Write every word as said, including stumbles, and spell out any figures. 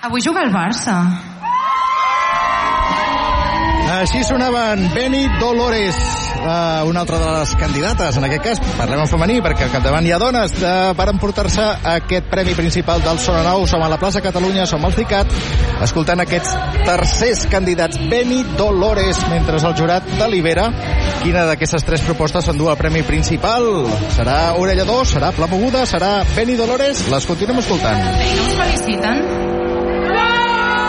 Avui juga el Barça. Així sonaven Beni Dolores, uh, una altra de les candidates. En aquest cas parlem en femení perquè al capdavant hi ha dones uh, per emportar-se aquest premi principal del Sona Nou. Som a la plaça Catalunya, som al Ficat, escoltant aquests tercers candidats. Beni Dolores, mentre el jurat delibera quina d'aquestes tres propostes s'endú al premi principal. Serà Orella dos, serà Pla Moguda, serà Beni Dolores? Les continuem escoltant. I no us feliciten?